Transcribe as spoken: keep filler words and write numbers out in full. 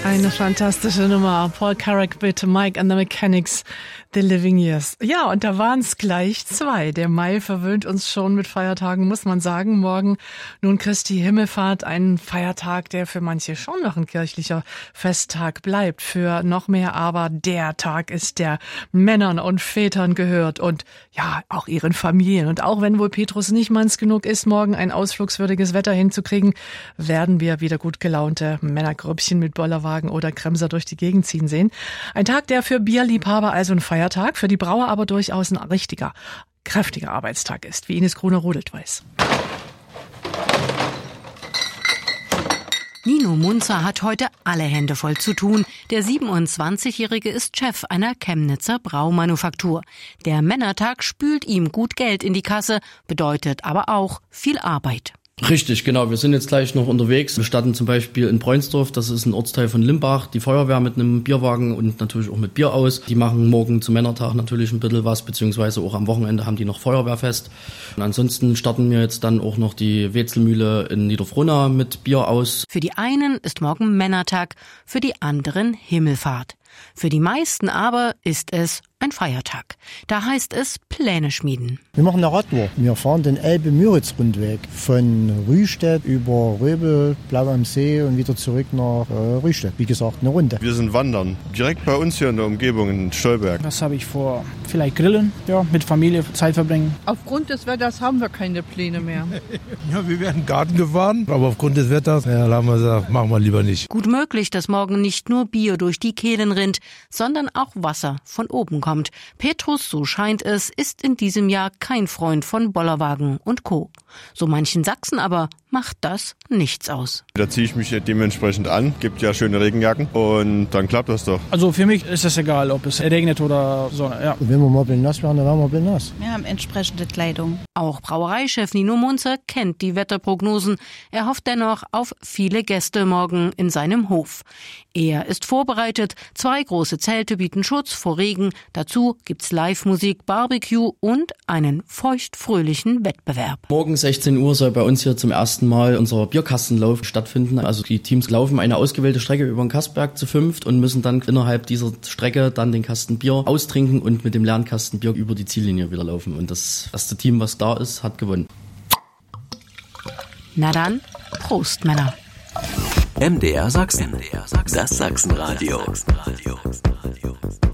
Eine fantastische Nummer. Paul Carrack mit Mike and the Mechanics, The Living Years. Ja, und da waren es gleich zwei. Der Mai verwöhnt uns schon mit Feiertagen, muss man sagen. Morgen nun Christi Himmelfahrt, ein Feiertag, der für manche schon noch ein kirchlicher Festtag bleibt. Für noch mehr aber der Tag ist, der Männern und Vätern gehört und ja, auch ihren Familien. Und auch wenn wohl Petrus nicht manns genug ist, morgen ein ausflugswürdiges Wetter hinzukriegen, werden wir wieder gut gelaunte Männergrüppchen mit Bollerwagen oder Kremser durch die Gegend ziehen sehen. Ein Tag, der für Bierliebhaber also ein Feiertag, für die Brauer aber durchaus ein richtiger, kräftiger Arbeitstag ist, wie Ines Gruner-Rodelt weiß. Nino Munzer hat heute alle Hände voll zu tun. Der siebenundzwanzigjährige ist Chef einer Chemnitzer Braumanufaktur. Der Männertag spült ihm gut Geld in die Kasse, bedeutet aber auch viel Arbeit. Richtig, genau. Wir sind jetzt gleich noch unterwegs. Wir starten zum Beispiel in Breunsdorf, das ist ein Ortsteil von Limbach, die Feuerwehr mit einem Bierwagen und natürlich auch mit Bier aus. Die machen morgen zum Männertag natürlich ein bisschen was, beziehungsweise auch am Wochenende haben die noch Feuerwehrfest. Und ansonsten starten wir jetzt dann auch noch die Wetzelmühle in Niederfrohnau mit Bier aus. Für die einen ist morgen Männertag, für die anderen Himmelfahrt. Für die meisten aber ist es ein Feiertag. Da heißt es Pläne schmieden. Wir machen eine Radtour. Wir fahren den Elbe-Müritz-Rundweg von Rüstedt über Röbel, Blau am See und wieder zurück nach äh, Rüstedt. Wie gesagt, eine Runde. Wir sind wandern. Direkt bei uns hier in der Umgebung in Stolberg. Was habe ich vor? Vielleicht grillen, ja, mit Familie Zeit verbringen. Aufgrund des Wetters haben wir keine Pläne mehr. Ja, wir werden Garten gefahren, aber aufgrund des Wetters, ja, haben wir gesagt, machen wir lieber nicht. Gut möglich, dass morgen nicht nur Bier durch die Kehlen rinnt, sondern auch Wasser von oben kommt. Petrus, so scheint es, ist in diesem Jahr kein Freund von Bollerwagen und Co. So manchen Sachsen aber macht das nichts aus. Da ziehe ich mich dementsprechend an, gibt ja schöne Regenjacken und dann klappt das doch. Also für mich ist es egal, ob es regnet oder Sonne. Ja. Und wenn wir mal nass werden, dann werden wir nass. Wir haben entsprechende Kleidung. Auch Brauereichef Nino Munzer kennt die Wetterprognosen. Er hofft dennoch auf viele Gäste morgen in seinem Hof. Er ist vorbereitet. Zwei große Zelte bieten Schutz vor Regen. Dazu gibt's Live-Musik, Barbecue und einen feuchtfröhlichen Wettbewerb. Morgen sechzehn Uhr soll bei uns hier zum ersten Mal unser Bierkastenlauf stattfinden. Also die Teams laufen eine ausgewählte Strecke über den Kastberg zu fünft und müssen dann innerhalb dieser Strecke dann den Kasten Bier austrinken und mit dem leeren Kasten Bier über die Ziellinie wieder laufen. Und das erste Team, was da ist, hat gewonnen. Na dann, Prost, Männer. M D R Sachsen, das Sachsenradio.